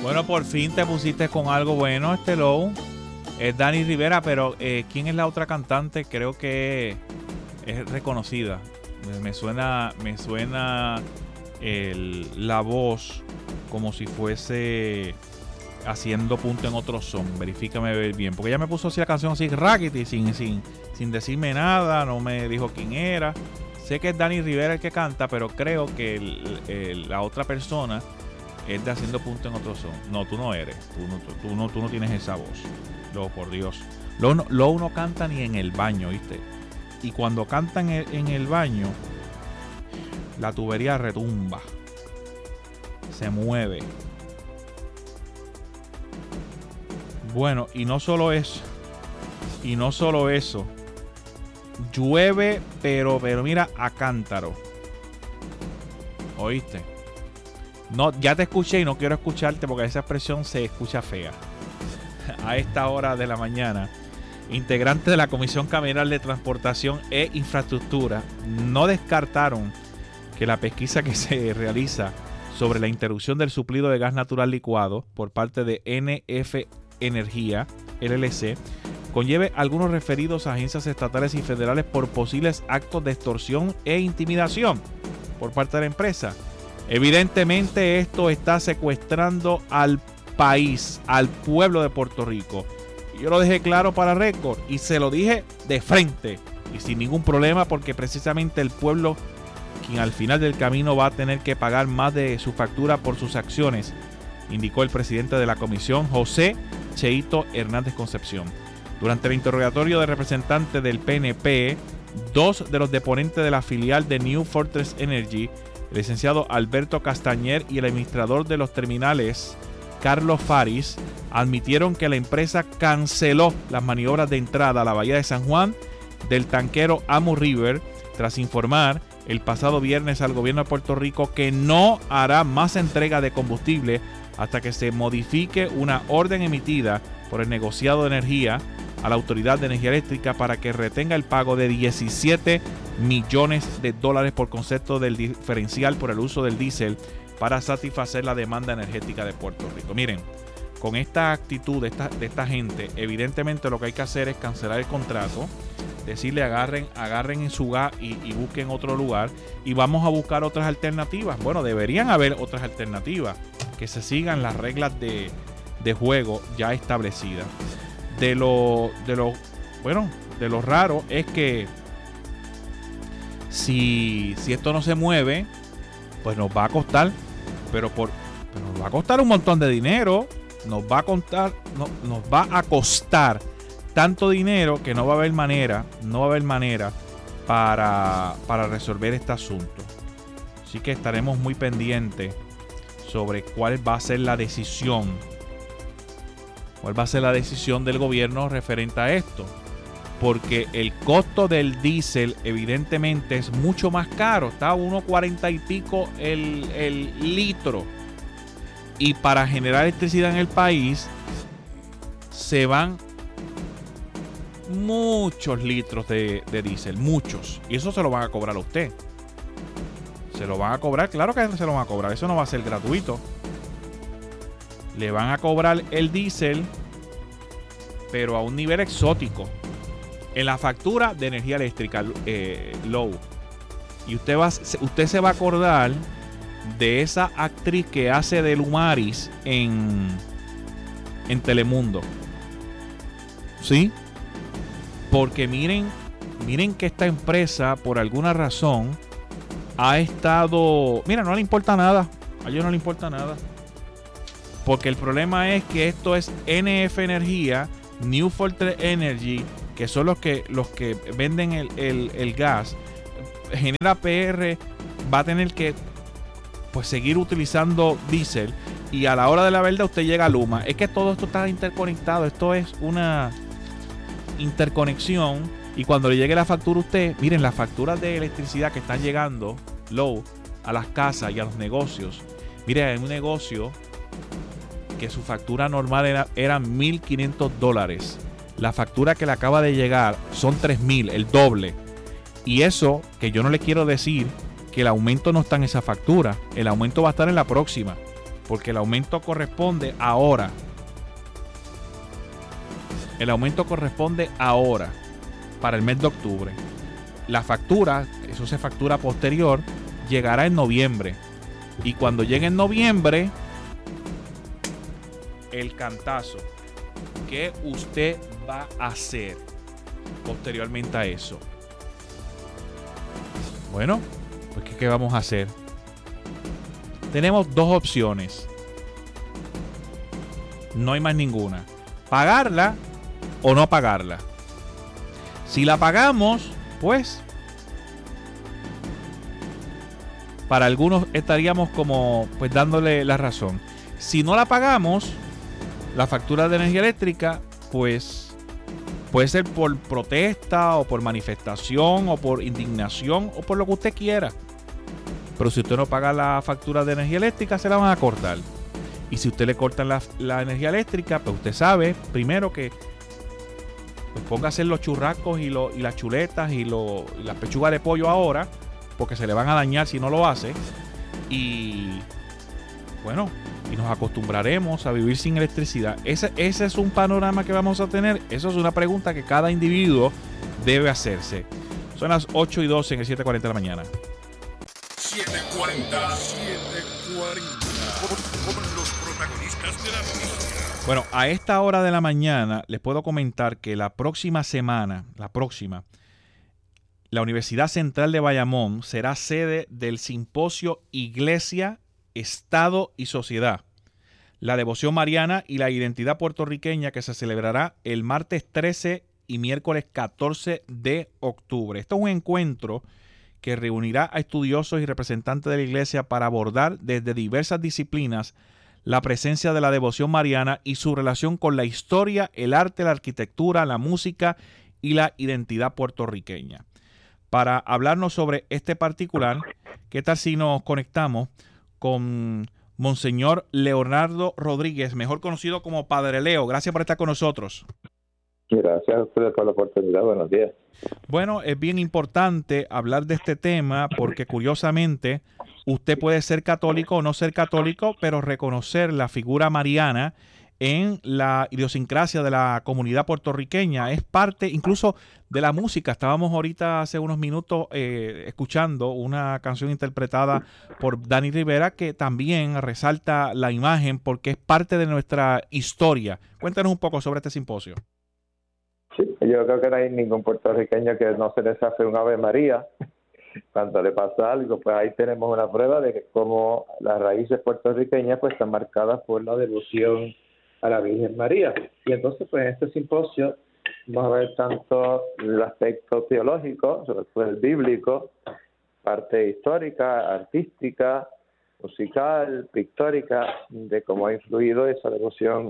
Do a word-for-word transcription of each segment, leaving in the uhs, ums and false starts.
Bueno, por fin te pusiste con algo bueno, este Low. Es Dani Rivera, pero eh, ¿quién es la otra cantante? Creo que es reconocida. Me, me suena, me suena el, la voz como si fuese haciendo punto en otro son. Verifícame bien, porque ella me puso así la canción así, rackety, sin, sin, sin decirme nada, no me dijo quién era. Sé que es Dani Rivera el que canta, pero creo que el, el, la otra persona es de haciendo punto en otro son. No, tú no eres. Tú no, tú, tú no, tú no tienes esa voz. Lo, por Dios. Lo, no, lo no canta ni en el baño, ¿viste? Y cuando cantan en el, en el baño, la tubería retumba. Se mueve. Bueno, y no solo eso. Y no solo eso. Llueve, pero, pero mira, a cántaro. ¿Oíste? No, ya te escuché y no quiero escucharte porque esa expresión se escucha fea. A esta hora de la mañana, integrantes de la Comisión Cameral de Transportación e Infraestructura no descartaron que la pesquisa que se realiza sobre la interrupción del suplido de gas natural licuado por parte de N F Energía, L L C, conlleve algunos referidos a agencias estatales y federales por posibles actos de extorsión e intimidación por parte de la empresa. Evidentemente esto está secuestrando al país, al pueblo de Puerto Rico. Yo lo dejé claro para récord y se lo dije de frente y sin ningún problema, porque precisamente el pueblo quien al final del camino va a tener que pagar más de su factura por sus acciones, indicó el presidente de la comisión, José Cheito Hernández Concepción. Durante el interrogatorio de representantes del P N P, dos de los deponentes de la filial de New Fortress Energy, el licenciado Alberto Castañer y el administrador de los terminales, Carlos Faris, admitieron que la empresa canceló las maniobras de entrada a la bahía de San Juan del tanquero Amo River tras informar el pasado viernes al gobierno de Puerto Rico que no hará más entrega de combustible hasta que se modifique una orden emitida por el negociado de energía a la Autoridad de Energía Eléctrica para que retenga el pago de diecisiete millones de dólares por concepto del diferencial por el uso del diésel para satisfacer la demanda energética de Puerto Rico. Miren, con esta actitud de esta, de esta gente, evidentemente lo que hay que hacer es cancelar el contrato, decirle agarren, agarren en su gas y, y busquen otro lugar y vamos a buscar otras alternativas. Bueno, deberían haber otras alternativas, que se sigan las reglas de, de juego ya establecidas. De lo, de lo, bueno, de lo raro es que si, si esto no se mueve, pues nos va a costar, pero por, pero nos va a costar un montón de dinero, nos va a costar, no, nos va a costar tanto dinero que no va a haber manera, no va a haber manera para, para resolver este asunto. Así que estaremos muy pendientes sobre cuál va a ser la decisión, cuál va a ser la decisión del gobierno referente a esto. Porque el costo del diésel evidentemente es mucho más caro. Está a uno cuarenta y pico el, el litro. Y para generar electricidad en el país se van muchos litros de, de diésel. Muchos. Y eso se lo van a cobrar a usted. Se lo van a cobrar. Claro que se lo van a cobrar. Eso no va a ser gratuito. Le van a cobrar el diésel, pero a un nivel exótico. En la factura de energía eléctrica, eh, Low. Y usted, va, usted se va a acordar de esa actriz que hace de Lumaris en, en Telemundo. ¿Sí? Porque miren, miren que esta empresa, por alguna razón, ha estado... Mira, no le importa nada. A ellos no le importa nada. Porque el problema es que esto es N F Energía, New Fortress Energy, que son los que, los que venden el, el, el gas. Genera P R, va a tener que pues seguir utilizando diésel, y a la hora de la verdad usted llega a Luma. Es que todo esto está interconectado, esto es una interconexión, y cuando le llegue la factura a usted, miren las facturas de electricidad que están llegando, Low, a las casas y a los negocios. Miren, hay un negocio que su factura normal era, era mil quinientos dólares. La factura que le acaba de llegar son tres mil, el doble. Y eso, que yo no le quiero decir que el aumento no está en esa factura. El aumento va a estar en la próxima. porque el aumento corresponde ahora. El aumento corresponde ahora, para el mes de octubre. La factura, eso se factura posterior, llegará en noviembre. Y cuando llegue en noviembre, el cantazo. ¿Qué usted va a hacer posteriormente a eso? Bueno, pues ¿qué, qué vamos a hacer? Tenemos dos opciones. No hay más ninguna. Pagarla o no pagarla. Si la pagamos, pues para algunos estaríamos como pues dándole la razón. Si no la pagamos, la factura de energía eléctrica, pues puede ser por protesta o por manifestación o por indignación o por lo que usted quiera. Pero si usted no paga la factura de energía eléctrica, se la van a cortar. Y si usted le cortan la, la energía eléctrica, pues usted sabe primero que pues ponga a hacer los churrascos y, lo, y las chuletas y, lo, y las pechugas de pollo ahora, porque se le van a dañar si no lo hace. Y bueno, y nos acostumbraremos a vivir sin electricidad. Ese, ese es un panorama que vamos a tener. Eso es una pregunta que cada individuo debe hacerse. Son las ocho y doce en el siete cuarenta de la mañana. siete cuarenta, siete cuarenta, con, con los protagonistas de la noticia. Bueno, a esta hora de la mañana les puedo comentar que la próxima semana, la próxima, la Universidad Central de Bayamón será sede del simposio Iglesia, Estado y Sociedad, la devoción mariana y la identidad puertorriqueña, que se celebrará el martes trece y miércoles catorce de octubre. Esto es un encuentro que reunirá a estudiosos y representantes de la Iglesia para abordar desde diversas disciplinas la presencia de la devoción mariana y su relación con la historia, el arte, la arquitectura, la música y la identidad puertorriqueña. Para hablarnos sobre este particular, ¿qué tal si nos conectamos con Monseñor Leonardo Rodríguez, mejor conocido como Padre Leo? Gracias por estar con nosotros. Gracias a ustedes por la oportunidad. Buenos días. Bueno, es bien importante hablar de este tema porque curiosamente usted puede ser católico o no ser católico, pero reconocer la figura mariana en la idiosincrasia de la comunidad puertorriqueña es parte incluso de la música. Estábamos ahorita hace unos minutos eh, escuchando una canción interpretada por Dani Rivera que también resalta la imagen porque es parte de nuestra historia. Cuéntanos un poco sobre este simposio. Sí, yo creo que no hay ningún puertorriqueño que no se les hace un Ave María cuando le pasa algo. Pues ahí tenemos una prueba de que como las raíces puertorriqueñas pues están marcadas por la devoción a la Virgen María. Y entonces pues en este simposio vamos a ver tanto el aspecto teológico, sobre todo el bíblico, parte histórica, artística, musical, pictórica, de cómo ha influido esa devoción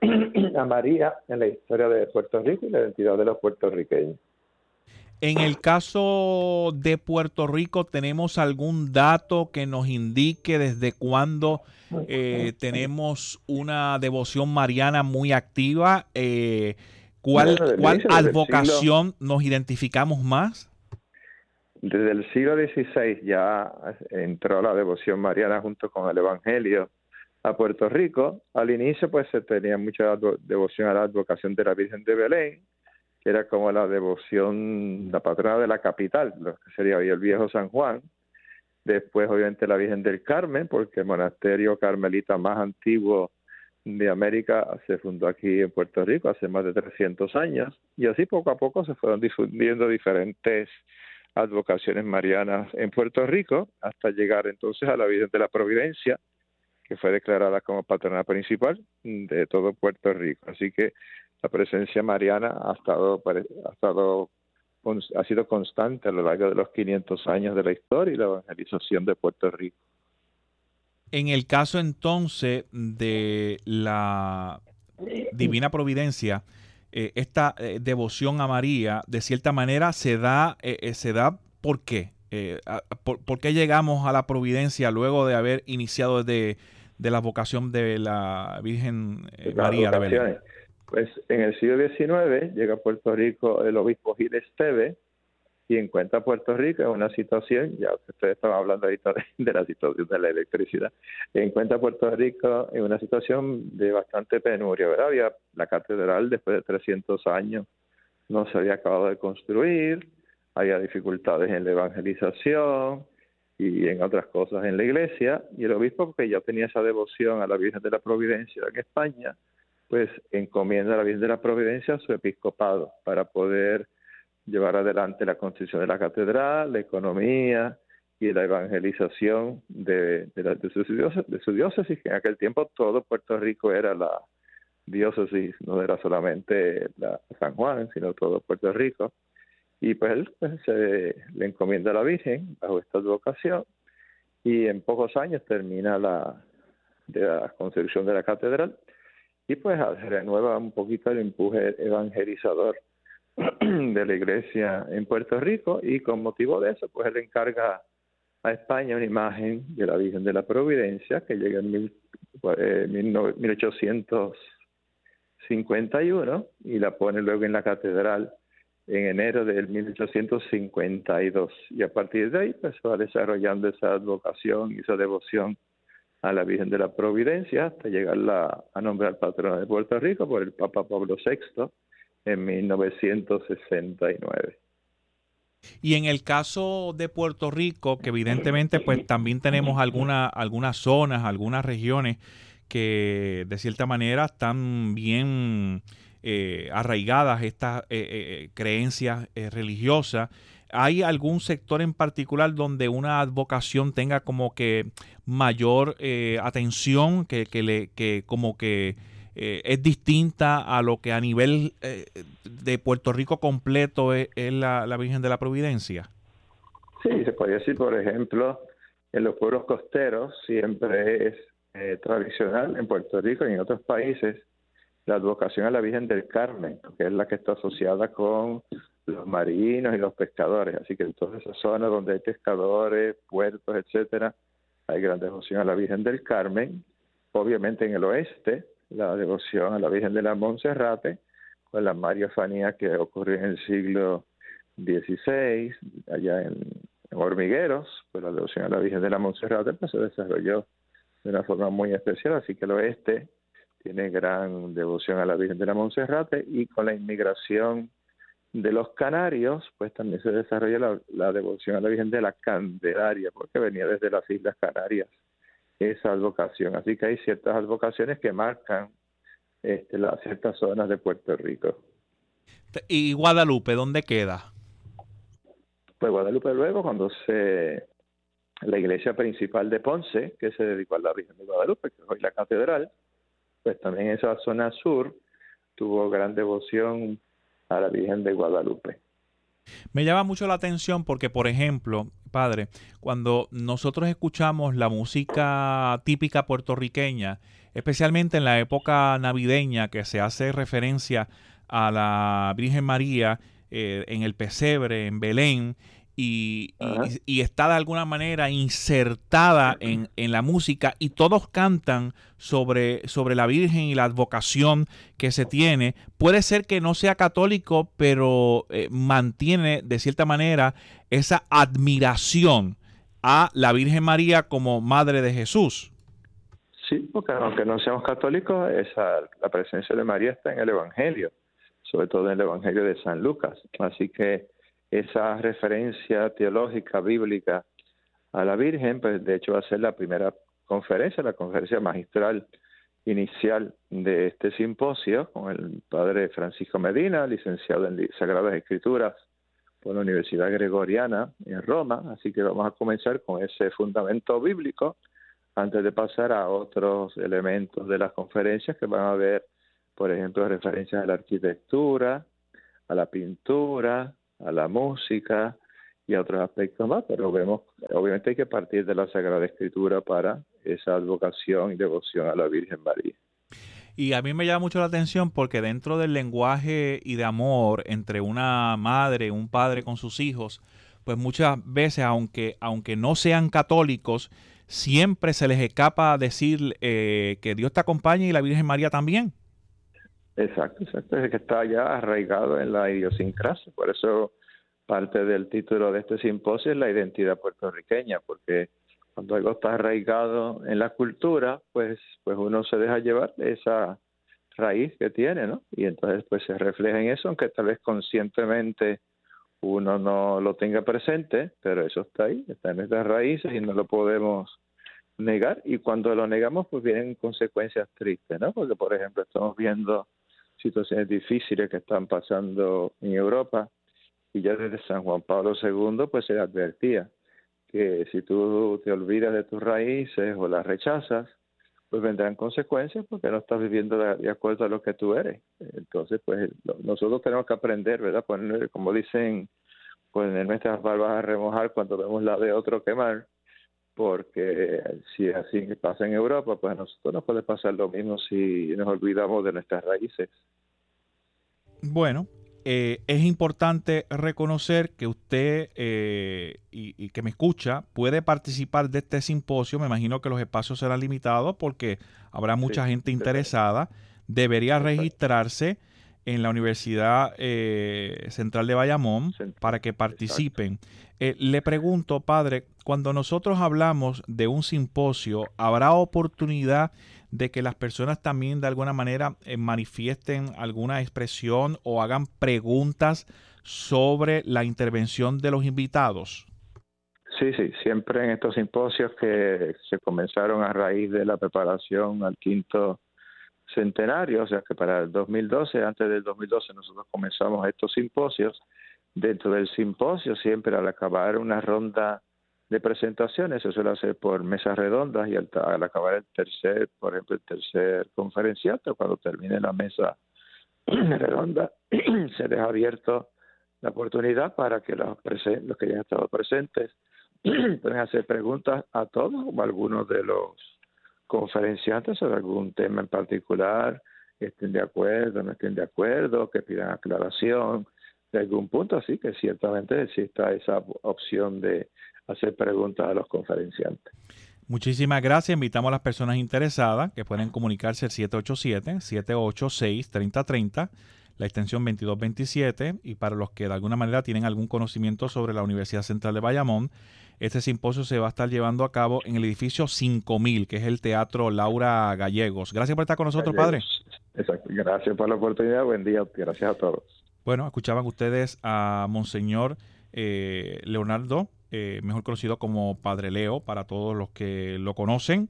a María en la historia de Puerto Rico y la identidad de los puertorriqueños. En el caso de Puerto Rico, ¿tenemos algún dato que nos indique desde cuándo eh, tenemos una devoción mariana muy activa? Eh, ¿Cuál, Bueno, cuál inicio, advocación siglo, nos identificamos más? Desde el siglo dieciséis ya entró la devoción mariana junto con el Evangelio a Puerto Rico. Al inicio pues se tenía mucha devoción a la advocación de la Virgen de Belén, que era como la devoción, la patrona de la capital, lo que sería hoy el viejo San Juan. Después obviamente la Virgen del Carmen, porque el monasterio carmelita más antiguo de América se fundó aquí en Puerto Rico hace más de trescientos años. Y así poco a poco se fueron difundiendo diferentes advocaciones marianas en Puerto Rico, hasta llegar entonces a la Virgen de la Providencia, que fue declarada como patrona principal de todo Puerto Rico. Así que la presencia mariana ha estado, ha estado, ha sido constante a lo largo de los quinientos años de la historia y la evangelización de Puerto Rico. En el caso entonces de la Divina Providencia, eh, esta eh, devoción a María, de cierta manera se da, eh, se da ¿por qué? Eh, por, ¿Por qué llegamos a la Providencia luego de haber iniciado desde de la vocación de la Virgen eh, María de Belén? Pues en el siglo diecinueve llega a Puerto Rico el obispo Gil Esteve y encuentra a Puerto Rico en una situación, ya ustedes estaban hablando ahorita de, de la situación de la electricidad, encuentra a Puerto Rico en una situación de bastante penuria, ¿verdad? Había la catedral después de trescientos años, no se había acabado de construir, había dificultades en la evangelización y en otras cosas en la iglesia, y el obispo, que ya tenía esa devoción a la Virgen de la Providencia en España, pues encomienda a la Virgen de la Providencia a su episcopado para poder llevar adelante la construcción de la catedral, la economía y la evangelización de, de, la, de, su, diócesis, de su diócesis, que en aquel tiempo todo Puerto Rico era la diócesis, no era solamente la San Juan, sino todo Puerto Rico. Y pues él pues, se le encomienda a la Virgen bajo esta advocación, y en pocos años termina la, de la construcción de la catedral, y pues se renueva un poquito el empuje evangelizador de la iglesia en Puerto Rico, y con motivo de eso pues él encarga a España una imagen de la Virgen de la Providencia que llega en mil, eh, mil ochocientos cincuenta y uno, y la pone luego en la catedral en enero del mil ochocientos cincuenta y dos, y a partir de ahí pues va desarrollando esa advocación y esa devoción a la Virgen de la Providencia hasta llegarla a nombrar patrona de Puerto Rico por el Papa Pablo sexto en mil novecientos sesenta y nueve. Y en el caso de Puerto Rico, que evidentemente pues también tenemos alguna, algunas zonas, algunas regiones que de cierta manera están bien eh, arraigadas estas eh, eh, creencias eh, religiosas. ¿Hay algún sector en particular donde una advocación tenga como que mayor eh, atención, que, que, le, que como que eh, es distinta a lo que a nivel eh, de Puerto Rico completo es, es la, la Virgen de la Providencia? Sí, se podría decir, por ejemplo, en los pueblos costeros siempre es eh, tradicional, en Puerto Rico y en otros países, la advocación a la Virgen del Carmen, que es la que está asociada con los marinos y los pescadores. Así que en todas esas zonas donde hay pescadores, puertos, etcétera, hay gran devoción a la Virgen del Carmen. Obviamente en el oeste, la devoción a la Virgen de la Monserrate, con la Mariofanía que ocurrió en el siglo dieciséis, allá en, en Hormigueros, pues la devoción a la Virgen de la Monserrate pues se desarrolló de una forma muy especial, así que el oeste tiene gran devoción a la Virgen de la Monserrate, y con la inmigración de los canarios, pues también se desarrolla la, la devoción a la Virgen de la Candelaria, porque venía desde las Islas Canarias esa advocación. Así que hay ciertas advocaciones que marcan este, las ciertas zonas de Puerto Rico. ¿Y Guadalupe dónde queda? Pues Guadalupe luego, cuando se la iglesia principal de Ponce, que se dedicó a la Virgen de Guadalupe, que es hoy la catedral, pues también esa zona sur tuvo gran devoción a la Virgen de Guadalupe. Me llama mucho la atención porque, por ejemplo, padre, cuando nosotros escuchamos la música típica puertorriqueña, especialmente en la época navideña, que se hace referencia a la Virgen María eh, en el pesebre, en Belén, y, y, y está de alguna manera insertada en, en la música, y todos cantan sobre, sobre la Virgen y la advocación que se tiene. Puede ser que no sea católico, pero eh, mantiene de cierta manera esa admiración a la Virgen María como Madre de Jesús. Sí, porque aunque no seamos católicos, esa, la presencia de María está en el Evangelio, sobre todo en el Evangelio de San Lucas. Así que esa referencia teológica, bíblica a la Virgen, pues de hecho va a ser la primera conferencia, la conferencia magistral inicial de este simposio, con el padre Francisco Medina, licenciado en Sagradas Escrituras por la Universidad Gregoriana en Roma. Así que vamos a comenzar con ese fundamento bíblico antes de pasar a otros elementos de las conferencias que van a ver, por ejemplo, referencias a la arquitectura, a la pintura, a la música y a otros aspectos más, pero vemos, obviamente hay que partir de la Sagrada Escritura para esa advocación y devoción a la Virgen María. Y a mí me llama mucho la atención porque dentro del lenguaje y de amor entre una madre, un padre con sus hijos, pues muchas veces, aunque, aunque no sean católicos, siempre se les escapa decir eh, que Dios te acompañe y la Virgen María también. Exacto, exacto, es que está ya arraigado en la idiosincrasia, por eso parte del título de este simposio es la identidad puertorriqueña, porque cuando algo está arraigado en la cultura, pues, pues uno se deja llevar de esa raíz que tiene, ¿no? Y entonces pues se refleja en eso, aunque tal vez conscientemente uno no lo tenga presente, pero eso está ahí, está en nuestras raíces y no lo podemos negar. Y cuando lo negamos, pues vienen consecuencias tristes, ¿no? Porque, por ejemplo, estamos viendo situaciones difíciles que están pasando en Europa, y ya desde San Juan Pablo segundo pues se advertía que si tú te olvidas de tus raíces o las rechazas, pues vendrán consecuencias porque no estás viviendo de, de acuerdo a lo que tú eres. Entonces, pues lo, nosotros tenemos que aprender, ¿verdad? Poner, como dicen, poner nuestras barbas a remojar cuando vemos la de otro quemar, porque si es así que pasa en Europa, pues a nosotros nos puede pasar lo mismo si nos olvidamos de nuestras raíces. Bueno, Eh, es importante reconocer que usted eh, y, y que me escucha puede participar de este simposio. Me imagino que los espacios serán limitados porque habrá mucha sí, gente interesada. Debería registrarse en la Universidad eh, Central de Bayamón para que participen. Eh, le pregunto, padre, cuando nosotros hablamos de un simposio, ¿habrá oportunidad de que las personas también de alguna manera eh, manifiesten alguna expresión o hagan preguntas sobre la intervención de los invitados? Sí, sí, siempre en estos simposios que se comenzaron a raíz de la preparación al quinto centenario, o sea que para el dos mil doce, antes del dos mil doce nosotros comenzamos estos simposios. Dentro del simposio siempre al acabar una ronda de presentaciones se suele hacer por mesas redondas y al, al acabar el tercer, por ejemplo, el tercer conferenciante, cuando termine la mesa redonda, se deja abierto la oportunidad para que los, presen- los que ya han estado presentes puedan hacer preguntas a todos o a algunos de los conferenciantes sobre algún tema en particular, que estén de acuerdo, no estén de acuerdo, que pidan aclaración de algún punto, así que ciertamente exista esa opción de hacer preguntas a los conferenciantes. Muchísimas gracias. Invitamos a las personas interesadas que pueden comunicarse al siete ocho siete, siete ocho seis, tres cero tres cero, la extensión veintidós veintisiete, y para los que de alguna manera tienen algún conocimiento sobre la Universidad Central de Bayamón, este simposio se va a estar llevando a cabo en el edificio cinco mil, que es el Teatro Laura Gallegos. Gracias por estar con nosotros, Gallegos. Padre. Exacto. Gracias por la oportunidad. Buen día. Gracias a todos. Bueno, escuchaban ustedes a Monseñor eh, Leonardo, eh, mejor conocido como Padre Leo para todos los que lo conocen,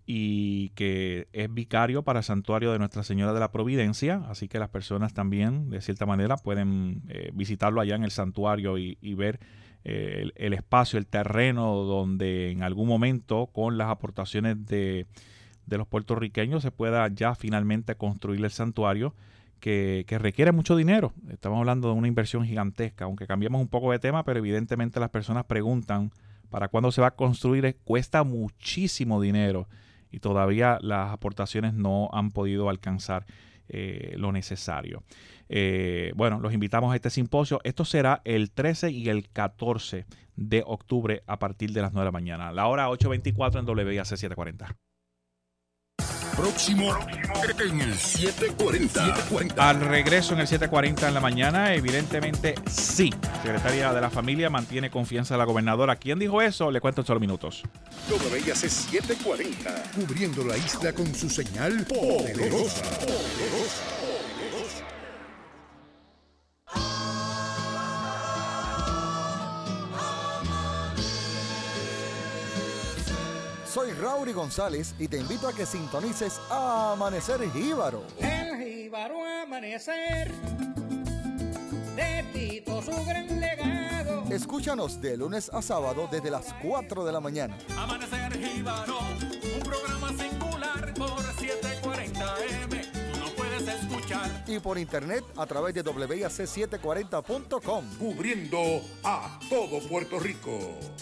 y que es vicario para el Santuario de Nuestra Señora de la Providencia, así que las personas también, de cierta manera, pueden eh, visitarlo allá en el santuario y, y ver eh, el, el espacio, el terreno donde en algún momento, con las aportaciones de, de los puertorriqueños, se pueda ya finalmente construir el santuario, que, que requiere mucho dinero. Estamos hablando de una inversión gigantesca, aunque cambiamos un poco de tema, pero evidentemente las personas preguntan para cuándo se va a construir. Cuesta muchísimo dinero y todavía las aportaciones no han podido alcanzar eh, lo necesario. Eh, bueno, los invitamos a este simposio. Esto será el trece y el catorce de octubre a partir de las nueve de la mañana. La hora ocho veinticuatro en W I A C setecientos cuarenta. Próximo en el setecientos cuarenta. Al regreso en el setecientos cuarenta en la mañana, evidentemente sí. Secretaria de la Familia mantiene confianza en la gobernadora. ¿Quién dijo eso? Le cuento en solo minutos. W I A C setecientos cuarenta, cubriendo la isla con su señal poderosa. poderosa. Soy Raury González y te invito a que sintonices a Amanecer Jíbaro. El Jíbaro Amanecer, de Tito su gran legado. Escúchanos de lunes a sábado desde las cuatro de la mañana. Amanecer Jíbaro, un programa singular por setecientos cuarenta eme. Tú no puedes escuchar. Y por internet a través de W I A C setecientos cuarenta punto com. Cubriendo a todo Puerto Rico.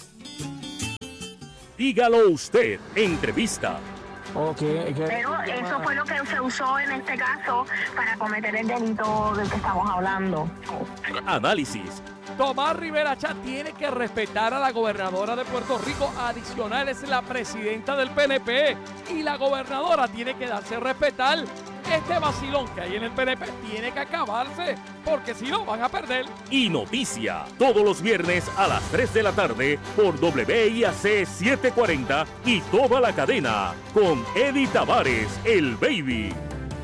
Dígalo usted, entrevista. Okay, okay. Pero eso fue lo que se usó en este caso para cometer el delito del que estamos hablando. Análisis. Tomás Rivera Chat tiene que respetar a la gobernadora de Puerto Rico. Adicional, es la presidenta del P N P y la gobernadora tiene que darse a respetar. Este vacilón que hay en el P N P tiene que acabarse, porque si no van a perder. Y noticia, todos los viernes a las tres de la tarde por W I A C setecientos cuarenta y toda la cadena, con Eddie Tavares, el Baby.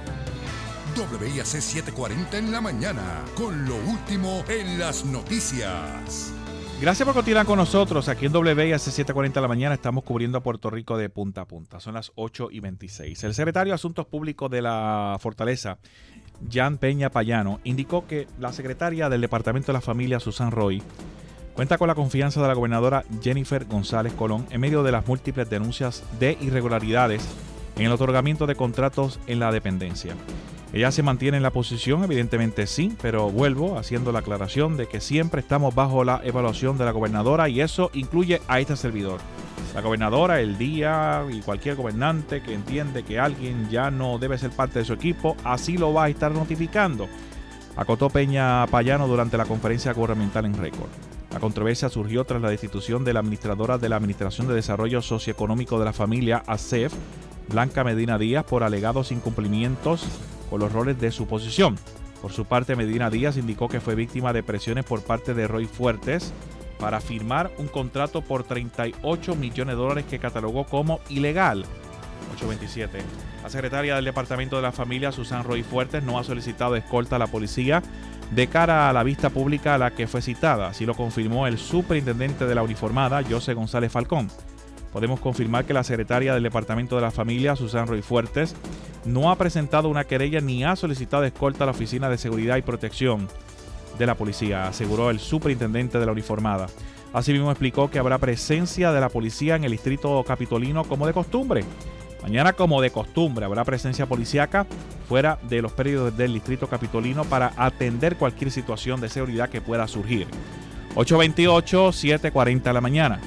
W I A C setecientos cuarenta en la mañana, con lo último en las noticias. Gracias por continuar con nosotros. Aquí en W I A C setecientos cuarenta de la mañana estamos cubriendo a Puerto Rico de punta a punta. Son las ocho y veintiséis. El secretario de Asuntos Públicos de la Fortaleza, Jan Peña Payano, indicó que la secretaria del Departamento de la Familia, Susan Roy, cuenta con la confianza de la gobernadora Jennifer González Colón en medio de las múltiples denuncias de irregularidades en el otorgamiento de contratos en la dependencia. Ella se mantiene en la posición, evidentemente sí, pero vuelvo haciendo la aclaración de que siempre estamos bajo la evaluación de la gobernadora y eso incluye a este servidor. La gobernadora, el día y cualquier gobernante que entiende que alguien ya no debe ser parte de su equipo, así lo va a estar notificando, acotó Peña Payano durante la conferencia gubernamental en récord. La controversia surgió tras la destitución de la administradora de la Administración de Desarrollo Socioeconómico de la Familia, A S E F, Blanca Medina Díaz, por alegados incumplimientos con los roles de su posición. Por su parte, Medina Díaz indicó que fue víctima de presiones por parte de Roy Fuertes para firmar un contrato por treinta y ocho millones de dólares que catalogó como ilegal. ocho veintisiete. La secretaria del Departamento de la Familia, Susan Roy Fuertes, no ha solicitado escolta a la policía de cara a la vista pública a la que fue citada. Así lo confirmó el superintendente de la uniformada, José González Falcón. Podemos confirmar que la secretaria del Departamento de la Familia, Susan Roy Fuertes, no ha presentado una querella ni ha solicitado escolta a la Oficina de Seguridad y Protección de la Policía, aseguró el superintendente de la uniformada. Asimismo explicó que habrá presencia de la policía en el distrito capitolino como de costumbre. Mañana, como de costumbre, habrá presencia policíaca fuera de los predios del distrito capitolino para atender cualquier situación de seguridad que pueda surgir. ocho veintiocho, siete cuarenta de la mañana.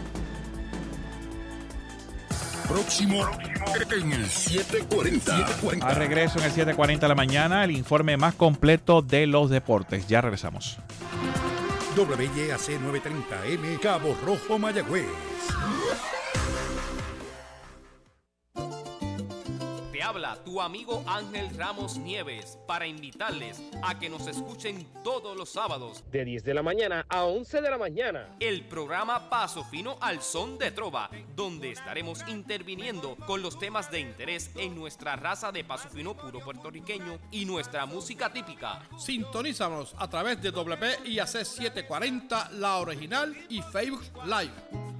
Próximo en el setecientos cuarenta. Al regreso en el siete cuarenta de la mañana, el informe más completo de los deportes. Ya regresamos. W I A C novecientos treinta M, Cabo Rojo, Mayagüez. Te habla tu amigo Ángel Ramos Nieves para invitarles a que nos escuchen todos los sábados de diez de la mañana a once de la mañana. El programa Paso Fino al Son de Trova, donde estaremos interviniendo con los temas de interés en nuestra raza de paso fino puro puertorriqueño y nuestra música típica. Sintonízanos a través de W I A C setecientos cuarenta, la original y Facebook Live.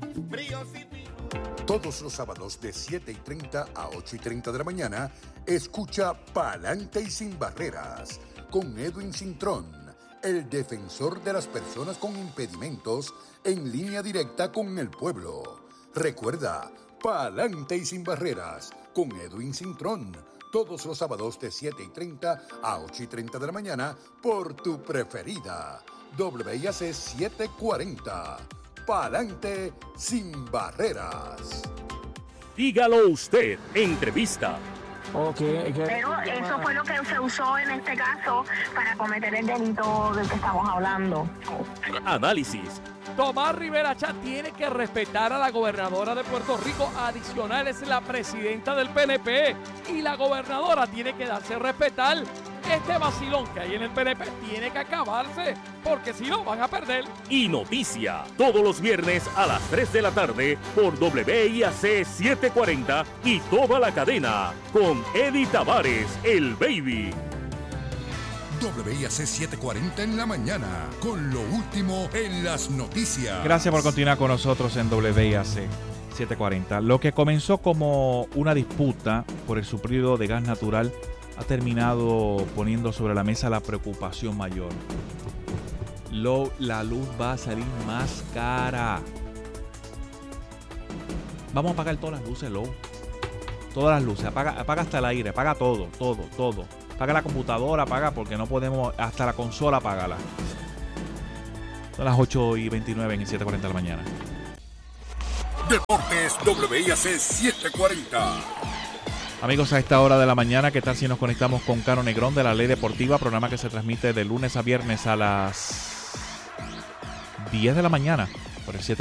Todos los sábados de siete y treinta a ocho y treinta de la mañana, escucha Pa'lante y Sin Barreras con Edwin Cintrón, el defensor de las personas con impedimentos en línea directa con el pueblo. Recuerda, Pa'lante y Sin Barreras con Edwin Cintrón, todos los sábados de siete y treinta a ocho y treinta de la mañana por tu preferida, W I A C setecientos cuarenta. Pa'lante sin barreras. Dígalo usted, entrevista. Okay, okay. Pero eso fue lo que se usó en este caso para cometer el delito del que estamos hablando. Análisis. Tomás Rivera Chat tiene que respetar a la gobernadora de Puerto Rico. Adicional, es la presidenta del P N P y la gobernadora tiene que darse a respetar. Este vacilón que hay en el P N P tiene que acabarse, porque si no van a perder. Y noticia, todos los viernes a las tres de la tarde por W I A C setecientos cuarenta y toda la cadena, con Eddie Tavares, el Baby. W I A C setecientos cuarenta en la mañana, con lo último en las noticias. Gracias por continuar con nosotros en W I A C setecientos cuarenta. Lo que comenzó como una disputa por el suplido de gas natural ha terminado poniendo sobre la mesa la preocupación mayor. Lo, la luz va a salir más cara. Vamos a apagar todas las luces, Low. Todas las luces. Apaga, apaga hasta el aire. Apaga todo, todo, todo. Apaga la computadora, apaga porque no podemos. Hasta la consola, apágala. Son las ocho y veintinueve en el siete cuarenta de la mañana. Deportes W I A C setecientos cuarenta. Amigos, a esta hora de la mañana, ¿qué tal si nos conectamos con Caro Negrón de La Ley Deportiva? Programa que se transmite de lunes a viernes a las diez de la mañana por el siete.